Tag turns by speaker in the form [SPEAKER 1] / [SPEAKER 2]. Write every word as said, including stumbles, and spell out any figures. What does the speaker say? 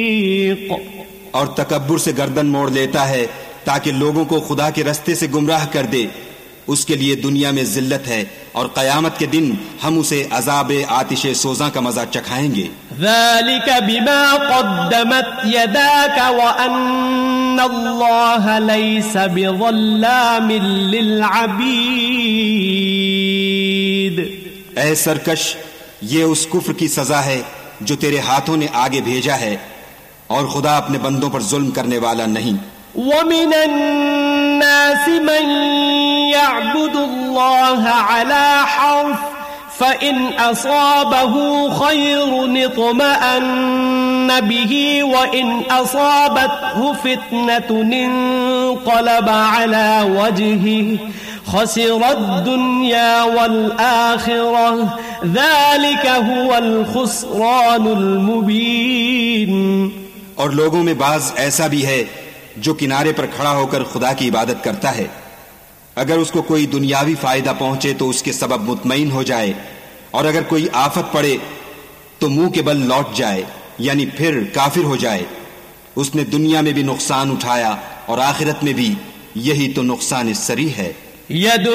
[SPEAKER 1] اور تکبر سے گردن موڑ لیتا ہے تاکہ لوگوں کو خدا کے رستے سے گمراہ کر دے، اس کے لیے دنیا میں ذلت ہے اور قیامت کے دن ہم اسے عذاب آتش سوزاں کا مزہ چکھائیں گے۔
[SPEAKER 2] ذلك بما قدمت يداك وأن الله ليس بظلام للعبيد۔
[SPEAKER 1] اے سرکش، یہ اس کفر کی سزا ہے جو تیرے ہاتھوں نے آگے بھیجا ہے، اور خدا اپنے بندوں پر ظلم کرنے والا نہیں۔
[SPEAKER 2] وَمِنَ النَّاسِ مَن يَعْبُدُ اللَّهَ عَلَى حَرْفٍ فَإِنْ أَصَابَهُ خَيْرٌ اطْمَأَنَّ بِهِ وَإِنْ أَصَابَتْهُ فِتْنَةٌ انقَلَبَ عَلَى وَجْهِهِ خَسِرَ الدُّنْيَا وَالْآخِرَةَ ذَلِكَ هُوَ الْخُسْرَانُ الْمُبِينُ۔
[SPEAKER 1] اور لوگوں میں بعض ایسا بھی ہے جو کنارے پر کھڑا ہو کر خدا کی عبادت کرتا ہے، اگر اس کو کوئی دنیاوی فائدہ پہنچے تو اس کے سبب مطمئن ہو جائے، اور اگر کوئی آفت پڑے تو منہ کے بل لوٹ جائے، یعنی پھر کافر ہو جائے۔ اس نے دنیا میں بھی نقصان اٹھایا اور آخرت میں بھی، یہی تو نقصان سری ہے۔